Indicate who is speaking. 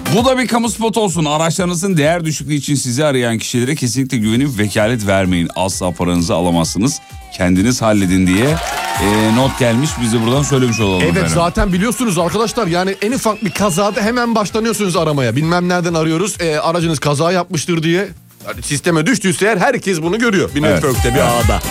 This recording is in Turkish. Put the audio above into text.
Speaker 1: Bu da bir kamu spotu olsun. Araçlarınızın değer düşüklüğü için sizi arayan kişilere kesinlikle güvenip vekalet vermeyin. Asla paranızı alamazsınız. Kendiniz halledin diye not gelmiş. Biz de buradan söylemiş olalım.
Speaker 2: Evet
Speaker 1: efendim.
Speaker 2: Zaten biliyorsunuz arkadaşlar, yani en ufak bir kazada hemen başlanıyorsunuz aramaya. Bilmem nereden arıyoruz, aracınız kaza yapmıştır diye. Yani sisteme düştüyse eğer herkes bunu görüyor. Bir network'te, bir ağda.